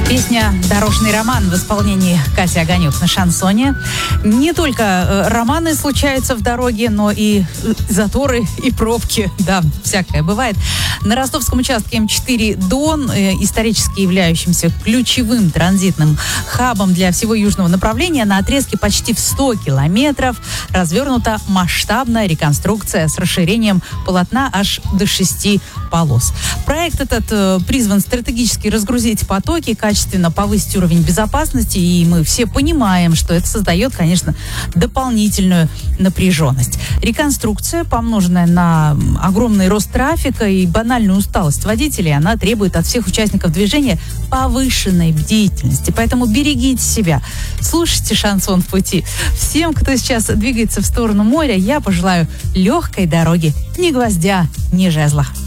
Песня «Дорожный роман» в исполнении Кати Огонек на шансоне. Не только романы случаются в дороге, но и заторы, и пробки. Да, всякое бывает. На ростовском участке М4 Дон, исторически являющимся ключевым транзитным хабом для всего южного направления, на отрезке почти в 100 километров развернута масштабная реконструкция с расширением полотна аж до 6 полос. Проект этот призван стратегически разгрузить потоки, качественно повысить уровень безопасности, и мы все понимаем, что это создает, конечно, дополнительную напряженность. Реконструкция, помноженная на огромный рост трафика и банальную усталость водителей, она требует от всех участников движения повышенной бдительности. Поэтому берегите себя, слушайте «Шансон в пути». Всем, кто сейчас двигается в сторону моря, я пожелаю легкой дороги, ни гвоздя, ни жезла.